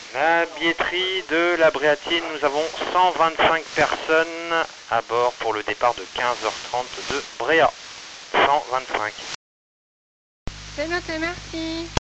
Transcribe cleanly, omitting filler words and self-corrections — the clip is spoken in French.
La billetterie de la Bréatine, nous avons 125 personnes à bord pour le départ de 15h30 de Bréa. 125. C'est noté, merci.